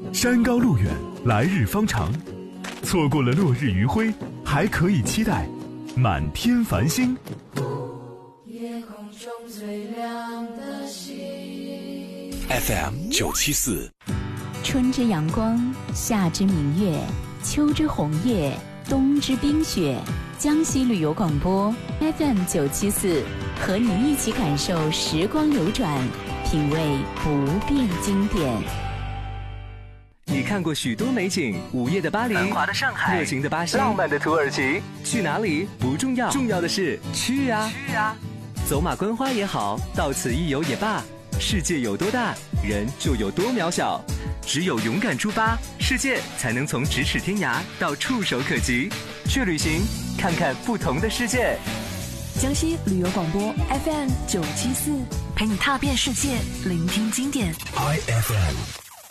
山高路远，来日方长。错过了落日余晖，还可以期待满天繁星。 夜空中最亮的星。 FM 974。 春之阳光，夏之明月，秋之红叶，冬之冰雪。江西旅游广播 FM 974，和你一起感受时光流转，品味不变经典。 你看过许多美景，午夜的巴黎，繁华的上海，热情的巴西，浪漫的土耳其。去哪里不重要，重要的是去啊！走马观花也好，到此一游也罢，世界有多大，人就有多渺小。只有勇敢出发，世界才能从咫尺天涯到触手可及。去旅行，看看不同的世界。 江西旅游广播 FM 974，陪你踏遍世界，聆听经典。 IFM